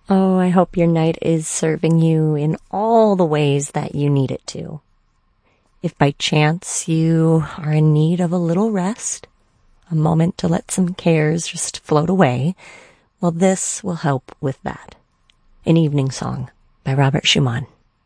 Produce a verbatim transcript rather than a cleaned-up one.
Oh, I hope your night is serving you in all the ways that you need it to. If by chance you are in need of a little rest, a moment to let some cares just float away, well, this will help with that. An Evening Song by Robert Schumann.